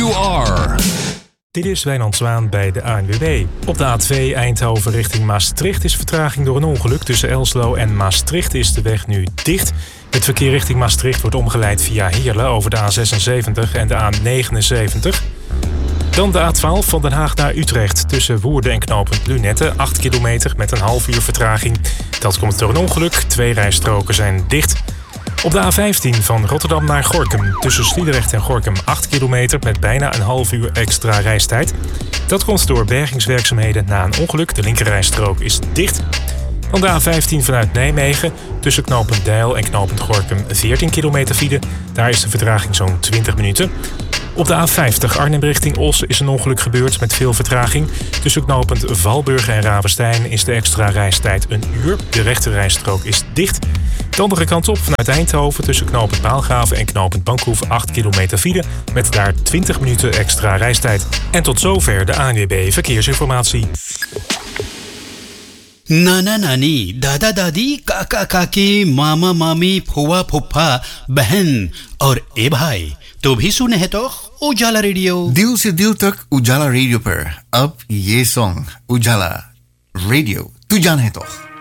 you are. Dit is Wijnand Zwaan bij de ANWB. Op de A2 Eindhoven richting Maastricht is vertraging door een ongeluk. Tussen Elslo en Maastricht is de weg nu dicht. Het verkeer richting Maastricht wordt omgeleid via Heerlen over de A76 en de A79. Dan de A12 van Den Haag naar Utrecht. Tussen Woerden en knooppunt Lunette, 8 kilometer met een half uur vertraging. Dat komt door een ongeluk. 2 rijstroken zijn dicht. Op de A15 van Rotterdam naar Gorinchem. Tussen Sliedrecht en Gorinchem 8 kilometer met bijna een half uur extra reistijd. Dat komt door bergingswerkzaamheden na een ongeluk. De linkerrijstrook is dicht. Dan de A15 vanuit Nijmegen. Tussen knooppunt Deil en knooppunt Gorinchem 14 kilometer file. Daar is de vertraging zo'n 20 minuten. Op de A50 Arnhem richting Os is een ongeluk gebeurd met veel vertraging. Tussen knooppunt Valburg en Ravenstein is de extra reistijd een uur. De rechterrijstrook is dicht. De andere kant op vanuit Eindhoven tussen knooppunt Paalgraven en knooppunt Bankhoef 8 kilometer file met daar 20 minuten extra reistijd. En tot zover de ANWB Verkeersinformatie. नाना नानी दादा दादी काका काकी मामा मामी फुआ फुफ्फा बहन और ए भाई तो भी सुने हैं तो उजाला रेडियो दिल से दिल तक उजाला रेडियो पर अब ये सॉन्ग उजाला रेडियो तू जाने तो